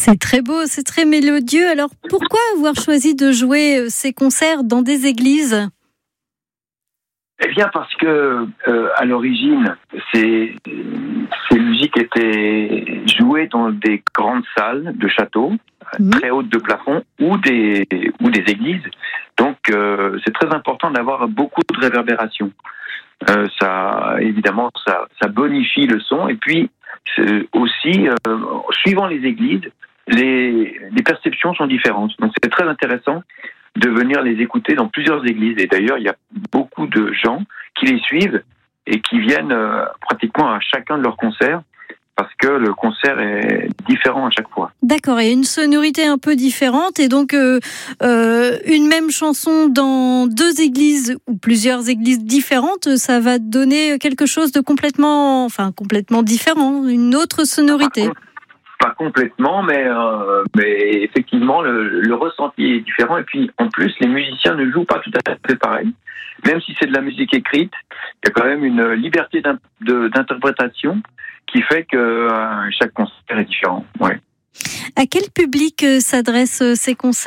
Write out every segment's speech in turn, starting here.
C'est très beau, c'est très mélodieux. Alors pourquoi avoir choisi de jouer ces concerts dans des églises ? Eh bien parce que à l'origine, ces musiques étaient jouées dans des grandes salles de châteaux, très hautes de plafond, ou des églises. Donc c'est très important d'avoir beaucoup de réverbération. Ça bonifie le son, et puis aussi suivant les églises, les perceptions sont différentes. Donc c'est très intéressant de venir les écouter dans plusieurs églises. Et d'ailleurs, il y a beaucoup de gens qui les suivent et qui viennent pratiquement à chacun de leurs concerts, parce que le concert est différent à chaque fois. D'accord, il y a une sonorité un peu différente, et donc une même chanson dans deux églises ou plusieurs églises différentes, ça va donner quelque chose de complètement différent, une autre sonorité. Pas complètement, mais effectivement, le ressenti est différent. Et puis, en plus, les musiciens ne jouent pas tout à fait pareil. Même si c'est de la musique écrite, il y a quand même une liberté d'interprétation qui fait que chaque concert est différent. Ouais. À quel public s'adressent ces concerts ?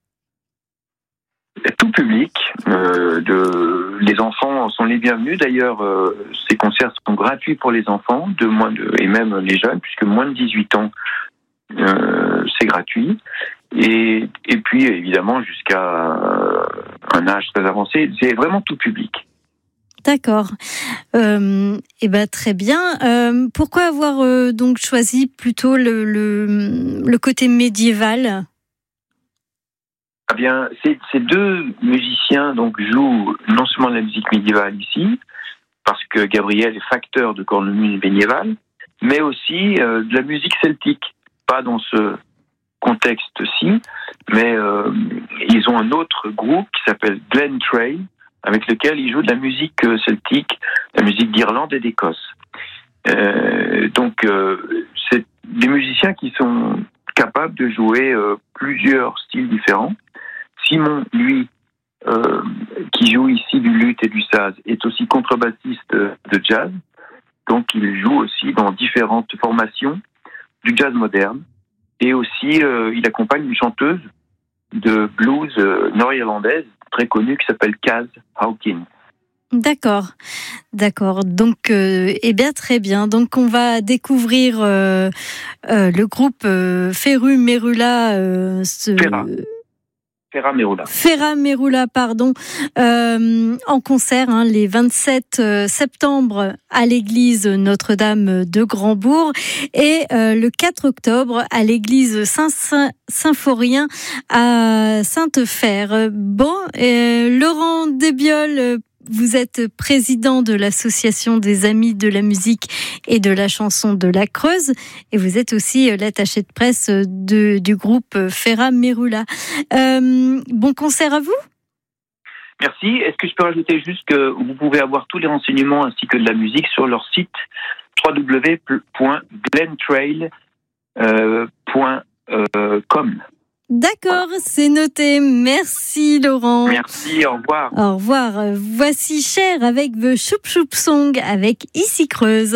Tout public. Les enfants sont les bienvenus. D'ailleurs, ces concerts sont gratuits pour les enfants et même les jeunes, puisque moins de 18 ans, c'est gratuit. Et puis, évidemment, jusqu'à un âge très avancé, c'est vraiment tout public. D'accord. Très bien. Pourquoi avoir donc choisi plutôt le côté médiéval ? Eh bien, ces deux musiciens donc jouent non seulement de la musique médiévale ici, parce que Gabriel est facteur de cornemuse médiévale, mais aussi de la musique celtique. Pas dans ce contexte-ci, mais ils ont un autre groupe qui s'appelle Glen Trail, avec lequel ils jouent de la musique celtique, de la musique d'Irlande et d'Écosse. Donc, c'est des musiciens qui sont capables de jouer plusieurs styles différents. Simon, lui, qui joue ici du luth et du saz, est aussi contrebassiste de jazz. Donc, il joue aussi dans différentes formations du jazz moderne. Et aussi, il accompagne une chanteuse de blues nord-irlandaise très connue qui s'appelle Kaz Hawkins. D'accord. Donc, très bien. Donc, on va découvrir le groupe Ferru Merula. Ferra Merula, pardon, en concert les 27 septembre à l'église Notre-Dame de Grandbourg et le 4 octobre à l'église Saint-Symphorien à Sainte-Fère. Laurent Desbioles, vous êtes président de l'association des Amis de la musique et de la chanson de la Creuse, et vous êtes aussi l'attaché de presse du groupe Ferra Merula. Bon concert à vous. Merci. Est-ce que je peux rajouter juste que vous pouvez avoir tous les renseignements ainsi que de la musique sur leur site www.glentrail.com. D'accord, c'est noté. Merci Laurent. Merci, au revoir. Au revoir. Voici Cher avec The Choup Choup Song avec Ici Creuse.